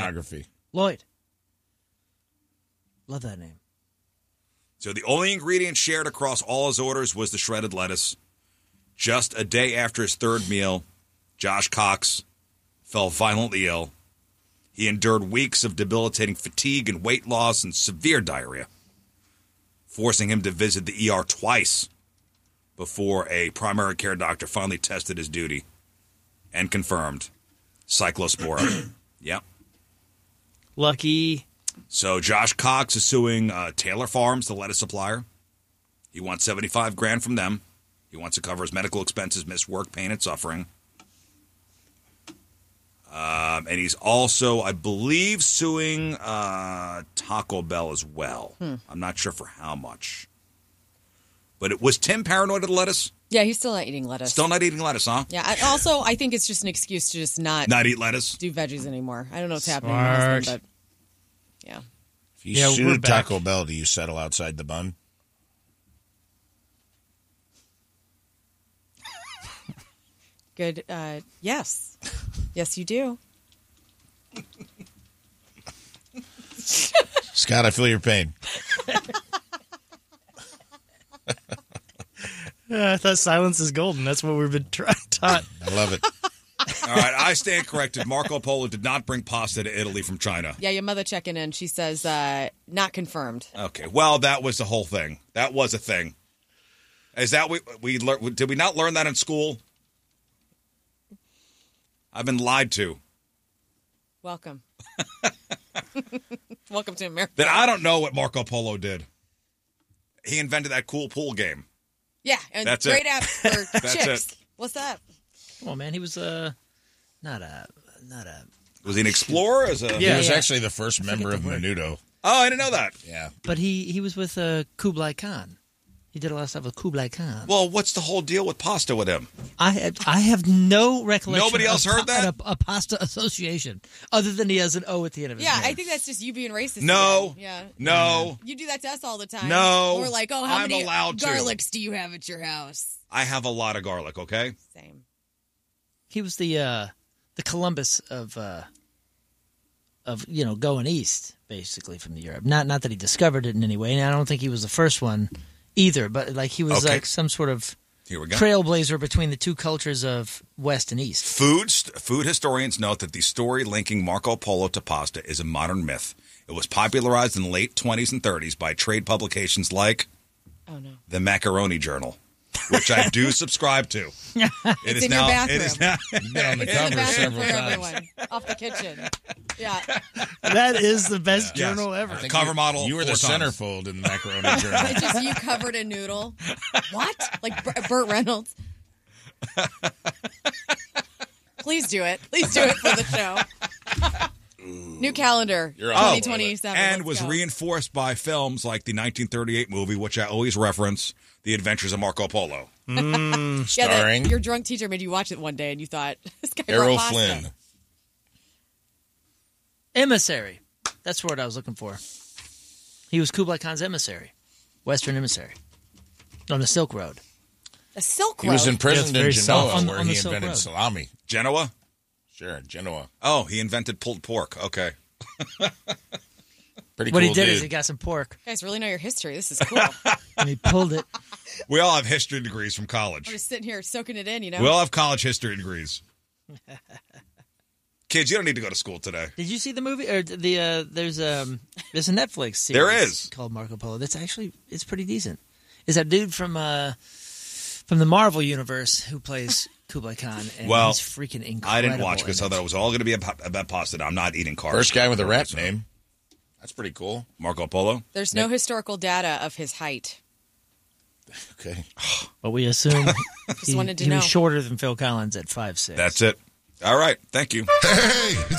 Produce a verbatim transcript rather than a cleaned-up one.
biography. Lloyd. Love that name. So the only ingredient shared across all his orders was the shredded lettuce. Just a day after his third meal, Josh Cox fell violently ill. He endured weeks of debilitating fatigue and weight loss and severe diarrhea, forcing him to visit the E R twice before a primary care doctor finally tested his duty and confirmed cyclospora. Yep. Lucky. So Josh Cox is suing uh, Taylor Farms, the lettuce supplier. He wants seventy-five grand from them. He wants to cover his medical expenses, missed work, pain, and suffering. Um, and he's also, I believe, suing uh, Taco Bell as well. Hmm. I'm not sure for how much. But it was Tim paranoid of the lettuce? Yeah, he's still not eating lettuce. Still not eating lettuce, huh? Yeah. I, also, I think it's just an excuse to just not not eat lettuce, do veggies anymore. I don't know what's happening Smart. with my husband, but yeah. If you Yeah, we're sued back. Taco Bell, do you settle outside the bun? Good. Uh, yes. Yes, you do. Scott, I feel your pain. Yeah, I thought silence is golden. That's what we've been tra- taught. I love it. All right, I stand corrected. Marco Polo did not bring pasta to Italy from China. Yeah, your mother checking in. She says uh, not confirmed. Okay, well, that was the whole thing. That was a thing. Is that we we lear- did we not learn that in school? I've been lied to. Welcome. Welcome to America. Then I don't know what Marco Polo did. He invented that cool pool game. Yeah, and That's great it. app for That's chicks. it. What's that? Oh man, he was uh, not a not a. Was he an explorer? As a Yeah. He was actually the first member the of word. Menudo. Oh, I didn't know that. Yeah. But he he was with uh, Kublai Khan. He did a lot of stuff with Kublai Khan. Well, what's the whole deal with pasta with him? I have, I have no recollection. Nobody else of heard pa- that? A, a pasta association, other than he has an O at the end of his Yeah, name. I think that's just you being racist. No. again. Yeah. No. You do that to us all the time. No. We're like, oh, how I'm many allowed to. garlics do you have at your house? I have a lot of garlic, okay? Same. He was the uh, the Columbus of uh, of you know going east, basically from Europe. Not not that he discovered it in any way, and I don't think he was the first one either. But like he was Okay. like some sort of Here we go. trailblazer between the two cultures of West and East. Food, food historians note that the story linking Marco Polo to pasta is a modern myth. It was popularized in the late twenties and thirties by trade publications like Oh, no. the Macaroni Journal, which I do subscribe to. It It's is in your now. bathroom. It is now. You've been on the It's in the cover bathroom several for times. everyone. Off the kitchen. Yeah. That is the best Yes. journal ever. I think Cover you, model You were the four times. centerfold in the Macaroni Journal. It's just you covered in noodle. What? Like Bur- Burt Reynolds? Please do it. Please do it for the show. New calendar. You're on twenty it. twenty-seven. And Let's was go. reinforced by films like the nineteen thirty-eight movie, which I always reference, The Adventures of Marco Polo. Yeah, that- Starring your drunk teacher made you watch it one day and you thought, this guy Errol brought pasta. Flynn. Emissary. That's the word I was looking for. He was Kublai Khan's emissary, Western emissary, on the Silk Road. The Silk Road. He was imprisoned Yeah, in it's very Genoa, soft. On- where on the he Silk invented Road. salami. Genoa? Sure, Genoa. Oh, he invented pulled pork. Okay. Pretty What cool he did dude. is he got some pork You guys really know your history. This is cool. and he pulled it. We all have history degrees from college. I'm just sitting here soaking it in, you know? We all have college history degrees. Kids, you don't need to go to school today. Did you see the movie? Or the uh, there's um there's a Netflix series There is. called Marco Polo. That's actually it's pretty decent. Is that dude from uh from the Marvel universe who plays Kublai Khan? And Well, he's freaking incredible. I didn't watch because I in thought it. it was all going to be about, about pasta. I'm not eating carbs. First guy with a rap name. That's pretty cool. Marco Polo. There's no historical data of his height. Okay. But we assume he, wanted to he know. was shorter than Phil Collins at five six. That's it. All right. Thank you. Hey, it's